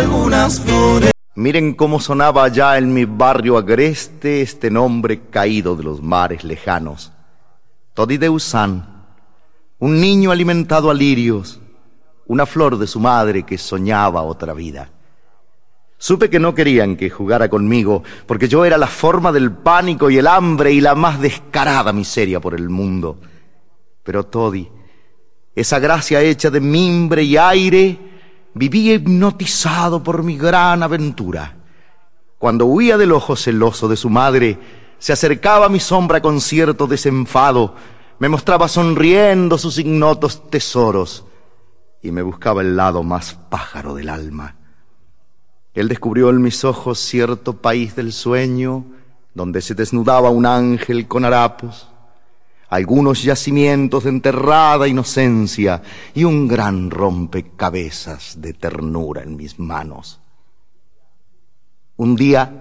algunas flores. Miren cómo sonaba allá en mi barrio agreste este nombre caído de los mares lejanos. Todideusan, un niño alimentado a lirios, una flor de su madre que soñaba otra vida. Supe que no querían que jugara conmigo, porque yo era la forma del pánico y el hambre y la más descarada miseria por el mundo. Pero Todi, esa gracia hecha de mimbre y aire, vivía hipnotizado por mi gran aventura. Cuando huía del ojo celoso de su madre, se acercaba a mi sombra con cierto desenfado, me mostraba sonriendo sus ignotos tesoros y me buscaba el lado más pájaro del alma. Él descubrió en mis ojos cierto país del sueño, donde se desnudaba un ángel con harapos, algunos yacimientos de enterrada inocencia y un gran rompecabezas de ternura en mis manos. Un día